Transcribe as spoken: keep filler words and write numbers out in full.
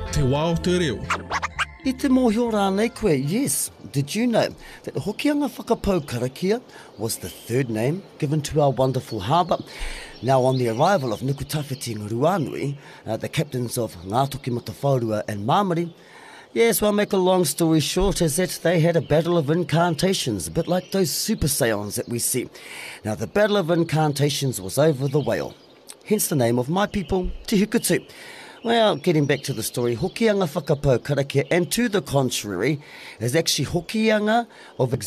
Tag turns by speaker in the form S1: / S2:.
S1: Te wā o te reo.
S2: I te mōhio rānei koe, yes. Did you know that Hokianga Whakapau Karakia was the third name given to our wonderful harbour? Now, on the arrival of Nukutawhiti and Ruanui, uh, the captains of Ngā Toki Matawharua and Māmari, yes, well, make a long story short, is that they had a battle of incantations, a bit like those super Saiyans that we see. Now, the battle of incantations was over the whale, hence the name of my people, Te Hukutu. Well, getting back to the story, Hokianga Whakapau Karakia, and to the contrary, is actually Hokianga of